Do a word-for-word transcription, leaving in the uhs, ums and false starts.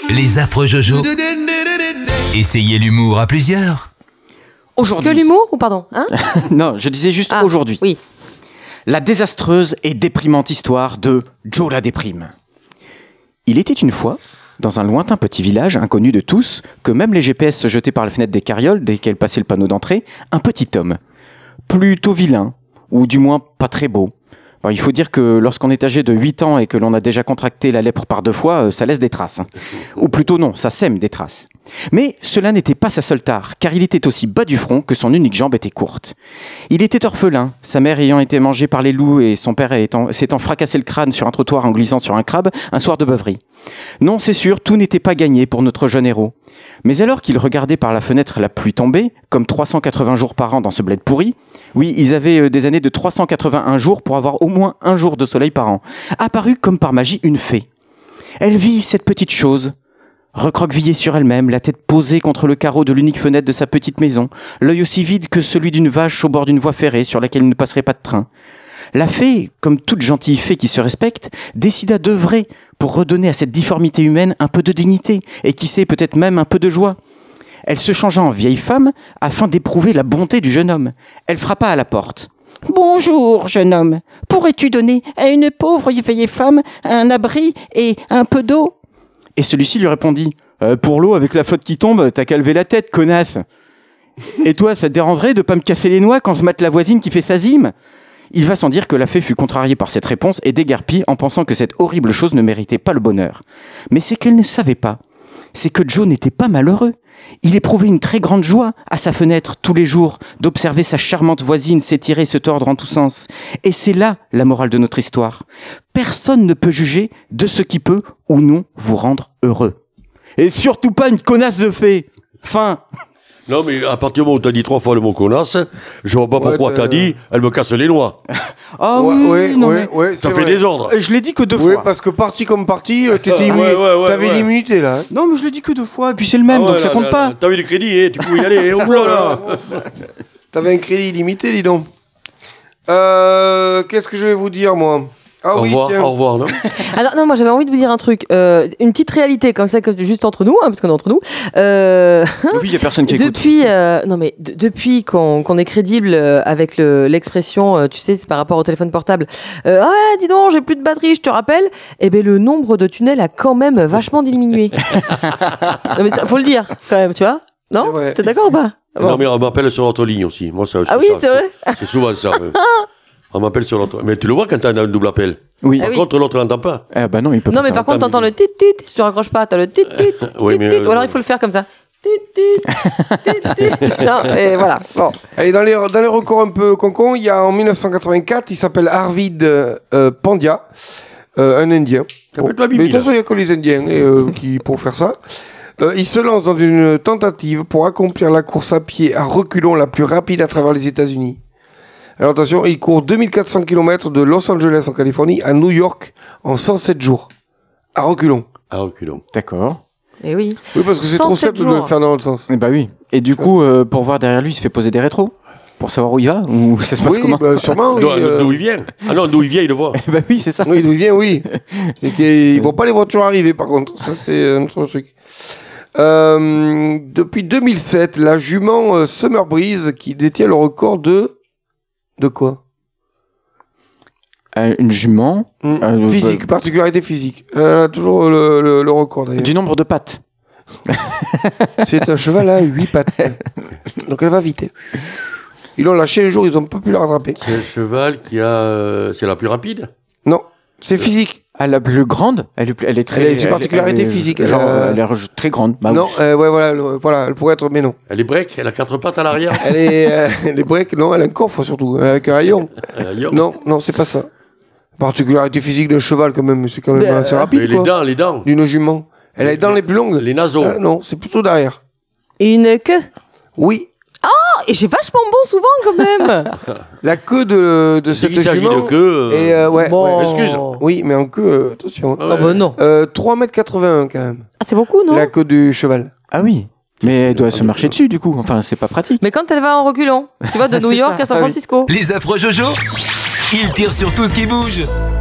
Les affreux Jojo. Essayez l'humour à plusieurs. Aujourd'hui. Que l'humour ou pardon hein Non, je disais juste ah, aujourd'hui. Oui. La désastreuse et déprimante histoire de Joe la déprime. Il était une fois, dans un lointain petit village inconnu de tous, que même les G P S se jetaient par la fenêtre des carrioles dès qu'elles passaient le panneau d'entrée, un petit homme. Plutôt vilain, ou du moins pas très beau. Bon, il faut dire que lorsqu'on est âgé de huit ans et que l'on a déjà contracté la lèpre par deux fois, ça laisse des traces. Hein. Ou plutôt non, ça sème des traces. Mais cela n'était pas sa seule tare, car il était aussi bas du front que son unique jambe était courte. Il était orphelin, sa mère ayant été mangée par les loups et son père étant, s'étant fracassé le crâne sur un trottoir en glissant sur un crabe un soir de beuverie. Non, c'est sûr, tout n'était pas gagné pour notre jeune héros. Mais alors qu'il regardait par la fenêtre la pluie tomber, comme trois cent quatre-vingts jours par an dans ce bled pourri, oui, ils avaient des années de trois cent quatre-vingt-un jours pour avoir au moins un jour de soleil par an, apparut comme par magie une fée. Elle vit cette petite chose, recroquevillée sur elle-même, la tête posée contre le carreau de l'unique fenêtre de sa petite maison, l'œil aussi vide que celui d'une vache au bord d'une voie ferrée sur laquelle il ne passerait pas de train. La fée, comme toute gentille fée qui se respecte, décida d'œuvrer pour redonner à cette difformité humaine un peu de dignité, et qui sait peut-être même un peu de joie. Elle se changea en vieille femme afin d'éprouver la bonté du jeune homme. Elle frappa à la porte. « Bonjour, jeune homme. Pourrais-tu donner à une pauvre vieille femme un abri et un peu d'eau ?» Et celui-ci lui répondit euh, « Pour l'eau, avec la flotte qui tombe, t'as qu'à lever la tête, connasse. Et toi, ça te dérangerait de pas me casser les noix quand je mate la voisine qui fait sa zime ?» Il va sans dire que la fée fut contrariée par cette réponse et déguerpie en pensant que cette horrible chose ne méritait pas le bonheur. Mais c'est qu'elle ne savait pas. C'est que Joe n'était pas malheureux. Il éprouvait une très grande joie à sa fenêtre tous les jours d'observer sa charmante voisine s'étirer et se tordre en tous sens. Et c'est là la morale de notre histoire. Personne ne peut juger de ce qui peut ou non vous rendre heureux. Et surtout pas une connasse de fée. Fin. Non, mais à partir du moment où t'as dit trois fois le mot connasse, je vois pas ouais, pourquoi t'as dit elle me casse les noix. Ah ouais, oui, ouais, non ouais, mais ouais, ça fait vrai. désordre. Je l'ai dit que deux Oui, fois. parce que parti comme parti, euh, t'étais Ah, immu- ouais, ouais, ouais, t'avais ouais. l'immunité là. Hein. Non, mais je l'ai dit que deux fois. Et puis c'est le même, Ah ouais, donc ça là, compte là, pas. là, T'avais du crédit, eh, tu pouvais y aller. Oh là là. T'avais un crédit illimité, dis donc. Euh, qu'est-ce que je vais vous dire, moi? Ah Au oui, revoir, tiens. au revoir, non? Alors non, moi j'avais envie de vous dire un truc, euh, une petite réalité comme ça, comme, juste entre nous, hein, parce qu'on est entre nous. Euh, Oui, il y a personne qui écoute. depuis, euh, non mais d- depuis qu'on, qu'on est crédible euh, avec le, l'expression, euh, tu sais, c'est par rapport au téléphone portable. Euh, ah ouais, dis donc, j'ai plus de batterie, je te rappelle. Eh ben le nombre de tunnels a quand même vachement diminué. Non mais ça, faut le dire quand même, tu vois? Non? C'est vrai. T'es d'accord ou pas? Bon. Non, mais on m'appelle sur l'autre ligne aussi. Moi, ça, Ah oui, ça, c'est vrai. C'est souvent ça. ouais. On m'appelle sur l'autre. Mais tu le vois quand t'as un double appel. Oui. Par Ah oui. contre, l'autre l'entend pas. Ah bah non, il peut Non pas. mais ça. par contre, entame, t'entends mais- le tit tit si tu raccroches pas, t'as le tit tit. Oui, tit, mais, tit. euh, Ou alors il faut le faire comme ça. Tit tit tit tit. Non, et voilà. Bon. Allez, dans les, dans les records un peu concon, il y a en mille neuf cent quatre-vingt-quatre, il s'appelle Arvid euh, Pandya, euh, un Indien. Ça peut être la Mais de Bible. toute façon, il n'y a que les Indiens et, euh, qui pour faire ça. Euh, il se lance dans une tentative pour accomplir la course à pied à reculons la plus rapide à travers les États-Unis. Alors attention, il court deux mille quatre cents kilomètres de Los Angeles en Californie à New York en cent sept jours. À reculons. Ah, reculons. D'accord. Et oui. Oui, parce que c'est cent trop sept simple de le jours. faire dans l'autre sens. Eh bah oui. Et du coup, euh, pour voir derrière lui, il se fait poser des rétros pour savoir où il va ou ça se passe Oui, comment bah, sûrement. oui, D'où euh, d'où il vient? Ah non, d'où il vient, il le voit. Eh bah oui, c'est ça. Oui, d'où il vient, oui. C'est qu'ils voient pas les voitures arriver, par contre. Ça, c'est un autre truc. Euh, depuis deux mille sept, la jument euh, Summer Breeze qui détient le record de... De quoi? Euh, une jument. Hmm. Euh, Physique, particularité physique. Elle a toujours le, le, le record, d'ailleurs. Du nombre de pattes. C'est un cheval à huit pattes. Donc elle va vite. Ils l'ont lâché un jour, ils ont pas pu la rattraper. C'est un cheval qui a. euh, C'est la plus rapide? Non, c'est physique. Ah, la plus grande, elle est, elle est très. Elle a une particularité physique, Genre, euh, elle a l'air très grande. Bah, non, oui. euh, ouais, voilà, le- voilà, elle pourrait être, mais non. Elle est break, elle a quatre pattes à l'arrière. Elle est, euh, elle est break, non, elle a un coffre surtout, avec un haillon. Elle a Lyon. Non, non, c'est pas ça. Particularité physique d'un cheval, quand même, c'est quand même Mais, assez euh, rapide, Mais les quoi. dents, les dents. D'une jument. Elle a les dents les plus longues. Les naseaux. Ah, non, c'est plutôt derrière. Une queue. Oui. Oh, et j'ai vachement bon souvent quand même. La queue de, de Dès cette qu'il s'agit jument. de queue. euh, Et, euh, ouais, Bon. ouais. Excuse. Oui, mais en queue, euh, attention. ah Oh ouais. bah non. Euh, trois mètres quatre-vingt-un quand même. Ah, c'est beaucoup, non? La queue du cheval. Ah oui. Mais elle doit se marcher dessus, du coup. Enfin, c'est pas pratique. Mais quand elle va en reculant, tu vois, de New C'est York ça, à San ah oui. Francisco. Les affreux Jojo, ils tirent sur tout ce qui bouge.